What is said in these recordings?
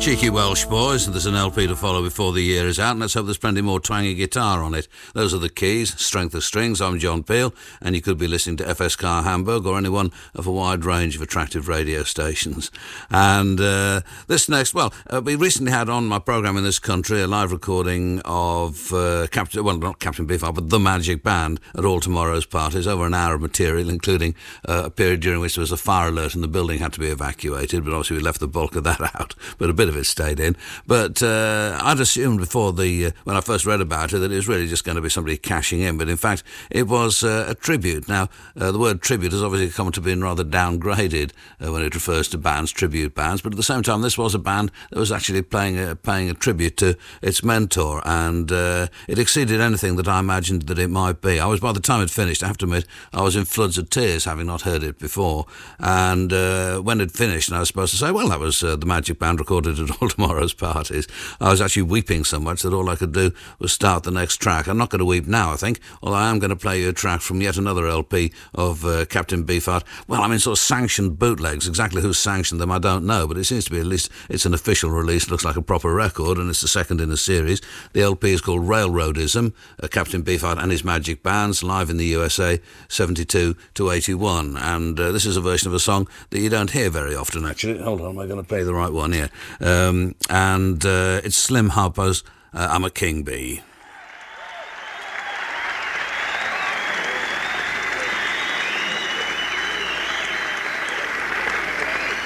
Cheeky Welsh Boys, and there's an LP to follow before the year is out, and let's hope there's plenty more twangy guitar on it. Those are the Keys, Strength of Strings. I'm John Peel, and you could be listening to FSK Hamburg or any one of a wide range of attractive radio stations. And this next, we recently had on my programme in this country a live recording of not Captain Beefheart, but The Magic Band at all tomorrow's parties, over an hour of material, including a period during which there was a fire alert and the building had to be evacuated, but obviously we left the bulk of that out, but a bit of it stayed in. But I'd assumed before when I first read about it that it was really just going to be somebody cashing in, but in fact it was a tribute. Now the word tribute has obviously come to be rather downgraded when it refers to bands, tribute bands, but at the same time this was a band that was actually paying a tribute to its mentor, and it exceeded anything that I imagined that it might be. By the time it finished, I have to admit, I was in floods of tears, having not heard it before, and when it finished and I was supposed to say, well, that was the Magic Band recorded at all tomorrow's parties, I was actually weeping so much that all I could do was start the next track. I'm not going to weep now, I think, although I am going to play you a track from yet another LP of Captain Beefheart. Well, I mean, sort of sanctioned bootlegs. Exactly who sanctioned them, I don't know, but it seems to be, at least it's an official release, looks like a proper record, and it's the second in a series. The LP is called Railroadism, Captain Beefheart and his Magic Bands, live in the USA, 72 to 81, and this is a version of a song that you don't hear very often, actually. Hold on, am I going to play the right one here? And it's Slim Harpo's I'm a King Bee.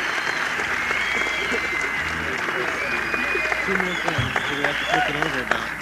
Two more things, so we have to flip it over about.